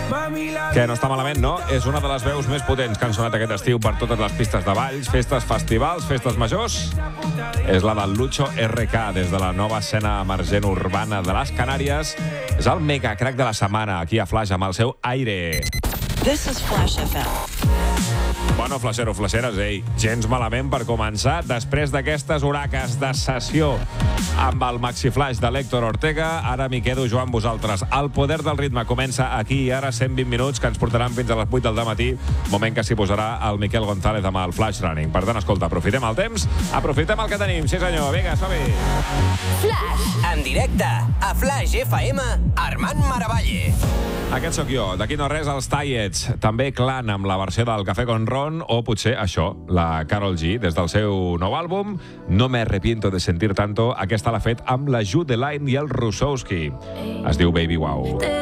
Que no està malament, no? És una de les veus més potents que han sonat aquest estiu per totes les pistes de balls, festes, festivals, festes majors. És la del Lucho RK, des de la nova escena emergent urbana de les Canàries. És el mega crack de la setmana, aquí a Flash, amb el seu Aire. This is Flash FM. Bueno, flashero, flasheres, gens malament per començar. Després d'aquestes huraques de sessió amb el Maxi Flash de l'Héctor Ortega, ara m'hi quedo jo amb vosaltres. El poder del ritme comença aquí i ara, 120 minuts que ens portaran fins a les 8 del matí, moment que s'hi posarà el Miquel González amb el Flash Running. Per tant, escolta, aprofitem el temps, aprofitem el que tenim. Sí, senyor, vinga, som-hi. Flash, en directe, a Flash FM, Armand Maravalle. Aquest sóc jo, d'aquí no res, els Tallets. També Clan amb la versió del Café con Ron, o potser això, la Karol G, des del seu nou àlbum, No me arrepiento de sentir tanto. Aquesta l'ha fet amb la Jude Line i el Rusowski. Es diu Baby Wow.